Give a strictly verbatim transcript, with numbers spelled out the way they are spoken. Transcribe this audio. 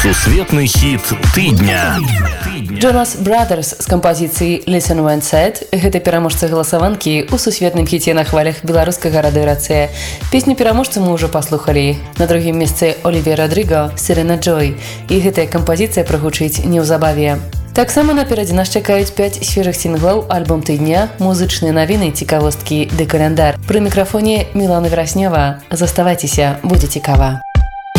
Сусветны хіт тыдня. Jonas Brothers з кампазіцыяй Listen When Said. Гэта пераможца галасаванкі ў сусветным хіце на хвалях беларускага радыёрацыя. Песню пераможцы мы ўжо паслухалі. На другім месцы Олівія Родрыго «Serena Joy». І гэтая кампазіцыя прагучыць неўзабаве. Таксама наперадзе нас чакаюць пяць свежых сінглаў, альбом тыдня, музычныя навіны, цікавосткі ды каляндар. Пры мікрафоне Мілана Вераснева. Заставайцеся, будзе цікава.